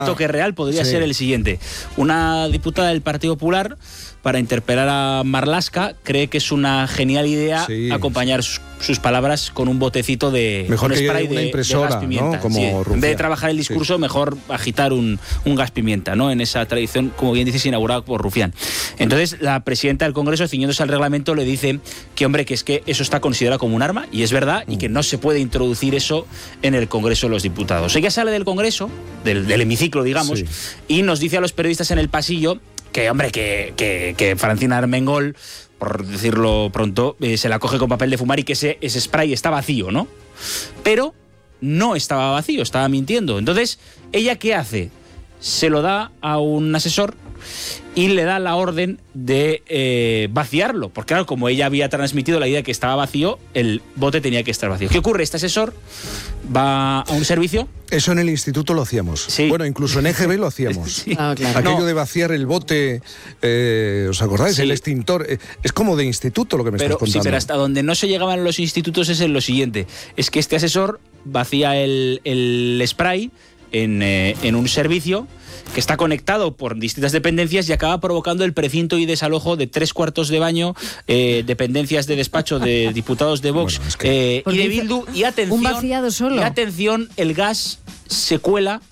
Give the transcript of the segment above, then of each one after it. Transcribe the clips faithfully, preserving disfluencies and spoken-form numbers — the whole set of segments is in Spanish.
toque real podría sí. ser el siguiente. Una diputada del Partido Popular, para interpelar a Marlaska, cree que es una genial idea sí. acompañar sus, sus palabras con un botecito de mejor un que spray una de, impresora, de gas pimienta. ¿no? Como sí. En vez de trabajar el discurso, sí. mejor agitar un, un gas pimienta, ¿no? En esa tradición, como bien dices, inaugurada por Rufián. Entonces, la presidenta del Congreso, ciñéndose al reglamento, le dice que, hombre, que es que eso está considerado como un arma, y es verdad, mm. y que no se puede introducir eso en el Congreso de los Diputados. Ella sale del Congreso, del, del hemiciclo, digamos, sí. y nos dice a los periodistas en el pasillo que, hombre, que, que, que Francina Armengol, por decirlo pronto, eh, se la coge con papel de fumar y que ese, ese spray está vacío, ¿no? Pero no estaba vacío, estaba mintiendo. Entonces, ¿ella qué hace? Se lo da a un asesor y le da la orden de eh, vaciarlo, porque claro, como ella había transmitido la idea de que estaba vacío, el bote tenía que estar vacío. ¿Qué ocurre? Este asesor va a un servicio. Eso en el instituto lo hacíamos. Sí. Bueno, incluso en E G B lo hacíamos. Sí. Ah, claro. Aquello no. de vaciar el bote, eh, ¿os acordáis? Sí. El extintor. Eh, es como de instituto lo que me pero, estás contando. Sí, pero hasta donde no se llegaban los institutos es en lo siguiente. Es que este asesor vacía el, el spray en, eh, en un servicio que está conectado por distintas dependencias y acaba provocando el precinto y desalojo de tres cuartos de baño, eh, dependencias de despacho de diputados de Vox bueno, es que... eh, y de Bildu, y atención, un vaciado solo. Y atención, el gas se cuela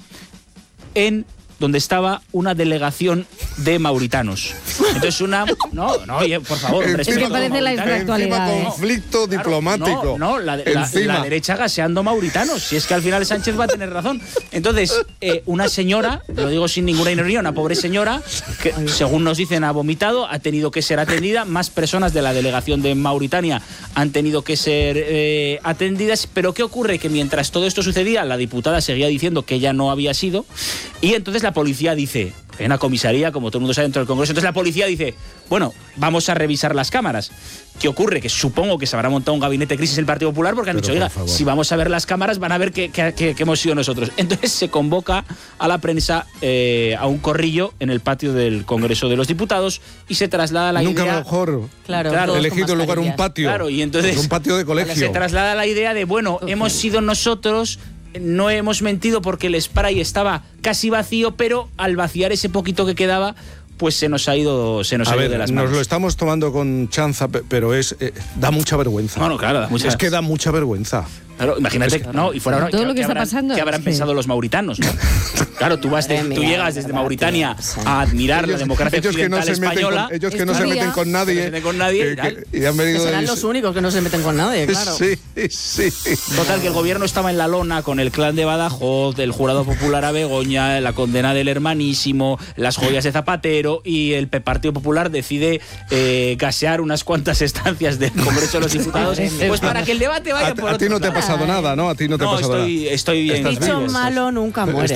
en donde estaba una delegación de mauritanos. Entonces una... No, no, oye, por favor. Es que parece la actualidad. Encima conflicto ¿eh? diplomático. No, no la, la, la derecha gaseando mauritanos. Si es que al final Sánchez va a tener razón. Entonces, eh, una señora, lo digo sin ninguna ironía, una pobre señora, que según nos dicen ha vomitado, ha tenido que ser atendida. Más personas de la delegación de Mauritania han tenido que ser eh, atendidas. Pero ¿qué ocurre? Que mientras todo esto sucedía, la diputada seguía diciendo que ella no había sido. Y entonces la policía dice, hay una comisaría, como todo el mundo sabe, dentro del Congreso, entonces la policía dice, bueno, vamos a revisar las cámaras. ¿Qué ocurre? Que supongo que se habrá montado un gabinete de crisis el Partido Popular porque han Pero dicho, oiga, si vamos a ver las cámaras van a ver que, que, que, que hemos sido nosotros. Entonces se convoca a la prensa eh, a un corrillo en el patio del Congreso de los Diputados y se traslada la Nunca idea... Nunca mejor claro, claro, elegido lugar un patio. Claro, y entonces pues un patio de colegio. Se traslada la idea de, bueno, okay. hemos sido nosotros... No hemos mentido porque el spray estaba casi vacío, pero al vaciar ese poquito que quedaba, pues se nos ha ido, se nos a ha ido ver, de las manos. Nos lo estamos tomando con chanza, pero es eh, da mucha vergüenza. Bueno, claro, da mucha... Es que da mucha vergüenza. Claro, imagínate, es que, no, y fuera todo que, lo que, que está habrán, pasando. ¿Qué habrán sí. pensado los mauritanos? ¿No? Claro, tú vas, de, tú llegas desde Mauritania a admirar ellos, la democracia ellos occidental que no se española. Con, ellos que no se meten con nadie. No se meten con nadie. Eh, que, y han venido serán de... los únicos que no se meten con nadie, claro. Sí, sí. Total, que el gobierno estaba en la lona con el clan de Badajoz, el jurado popular a Begoña, la condena del hermanísimo, las joyas de Zapatero, y el Partido Popular decide eh, gasear unas cuantas estancias del Congreso de los Diputados, pues para que el debate vaya a, por a otro ti no te ha pasado lado. nada, ¿no? A ti no te no, ha pasado estoy, nada. Estoy bien. Dicho malo nunca muere.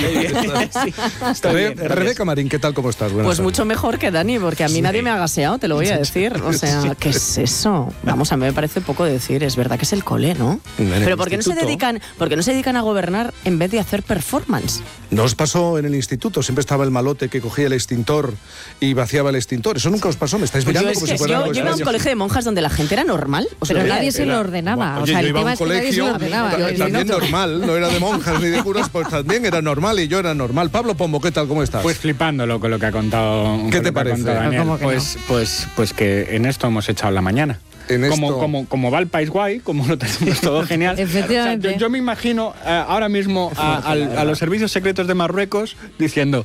Sí, estoy bien, Rebeca Marín, ¿qué tal? ¿Cómo estás? Buenas pues tardes. mucho mejor que Dani, porque a mí sí. nadie me ha gaseado, te lo voy a decir. O sea, ¿qué es eso? Vamos, a mí me parece poco decir. Es verdad que es el cole, ¿no? Pero ¿por qué no se dedican, por qué no se dedican a gobernar en vez de hacer performance? ¿No os pasó en el instituto? Siempre estaba el malote que cogía el extintor y vaciaba el extintor. ¿Eso nunca os pasó? ¿Me estáis pues mirando yo como es si que fuera yo, algo yo iba a un colegio de monjas donde la gente era normal. O sea, pero era, nadie se era, lo ordenaba. Bueno, o sea, oye, el tema es que nadie se lo ordenaba. También normal, no era de monjas ni de curas, pues también era normal y yo era normal. Pablo Pombo, ¿qué tal? ¿Cómo estás? Pues flipándolo con lo que ha contado. ¿Qué te parece? Daniel. ¿Cómo que pues, no? pues, pues que en esto hemos echado la mañana. En como, esto... como, como va el país guay, como lo tenemos todo genial. Efectivamente. O sea, yo, yo me imagino uh, ahora mismo a, a, a los servicios secretos de Marruecos diciendo...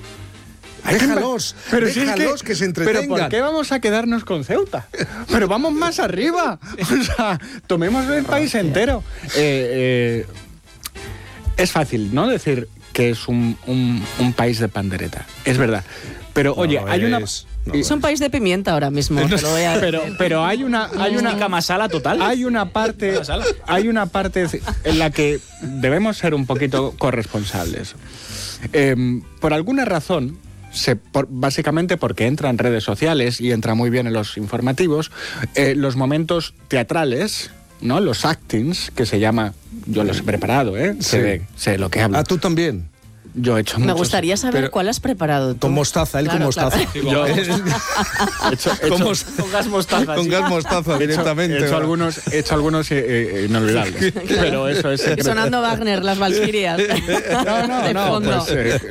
Déjalos, pero déjalos si es que, que se entretengan. ¿Pero por qué vamos a quedarnos con Ceuta? Pero vamos más arriba. O sea, tomemos el país entero. Eh, eh, es fácil, ¿no? Decir que es un, un, un país de pandereta. Es verdad. Pero, no, oye, no hay es, una... No es un país de pimienta ahora mismo. Te lo voy a pero, pero hay una... Hay una masala total. Hay una parte... Hay una parte en la que debemos ser un poquito corresponsables. Eh, por alguna razón... Se, por, básicamente porque entra en redes sociales y entra muy bien en los informativos, eh, los momentos teatrales, ¿no? Los actings, que se llama, yo los he preparado, ¿eh? Sí. Sé, sé lo que hablo. Ah, tú también. Yo he hecho Me muchos, gustaría saber pero... cuál has preparado tú. Con mostaza, él claro, con mostaza. Claro. Sí, yo... he hecho, he hecho... Con, con gas mostaza. Con sí. gas mostaza, directamente. He hecho, he hecho algunos, he hecho algunos eh, eh, inolvidables. Pero eso es secreto. Sonando Wagner, las Valquirias. No, no, de no. fondo. Pues, eh,